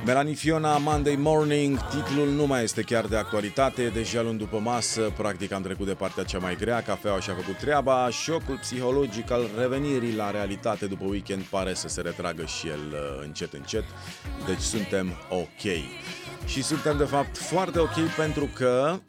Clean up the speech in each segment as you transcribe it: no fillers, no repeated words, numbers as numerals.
Melanie Fiona, Monday Morning, titlul nu mai este chiar de actualitate, deja luni după masă, practic am trecut de partea cea mai grea, cafeaua și-a făcut treaba, șocul psihologic al revenirii la realitate după weekend pare să se retragă și el încet, încet, deci suntem ok. Și suntem de fapt foarte ok pentru că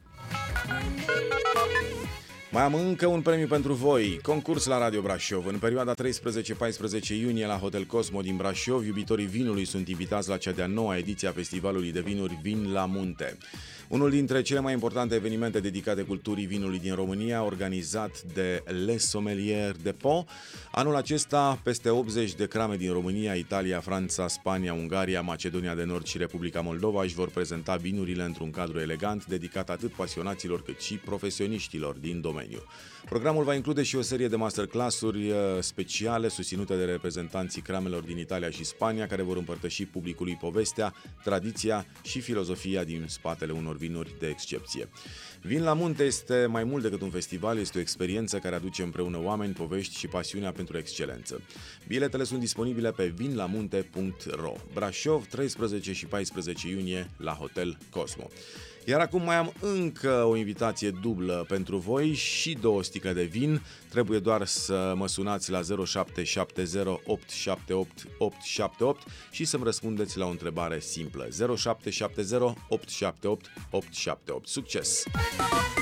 mai am încă un premiu pentru voi, concurs la Radio Brașov. În perioada 13-14 iunie la Hotel Cosmo din Brașov, iubitorii vinului sunt invitați la cea de-a 9-a ediție a Festivalului de Vinuri Vin la Munte. Unul dintre cele mai importante evenimente dedicate culturii vinului din România, organizat de Les Sommeliers de Po. Anul acesta, peste 80 de crame din România, Italia, Franța, Spania, Ungaria, Macedonia de Nord și Republica Moldova își vor prezenta vinurile într-un cadru elegant, dedicat atât pasionaților cât și profesioniștilor din domeniu. Programul va include și o serie de masterclass-uri speciale susținute de reprezentanții cramelor din Italia și Spania, care vor împărtăși publicului povestea, tradiția și filozofia din spatele unor vinuri de excepție. Vin la Munte este mai mult decât un festival, este o experiență care aduce împreună oameni, povești și pasiunea pentru excelență. Biletele sunt disponibile pe vinlamunte.ro. Brașov, 13 și 14 iunie la Hotel Cosmo. Iar acum mai am încă o invitație dublă pentru voi și 2 sticle de vin. Trebuie doar să mă sunați la 0770 878 878 și să-mi răspundeți la o întrebare simplă. 0770 878 878. Succes!